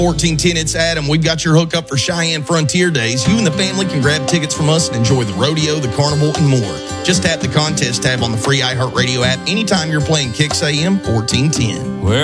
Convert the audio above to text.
1410, it's Adam. We've got your hookup for Cheyenne Frontier Days. You and the family can grab tickets from us and enjoy the rodeo, the carnival, and more. Just tap the contest tab on the free iHeartRadio app anytime you're playing Kicks AM 1410.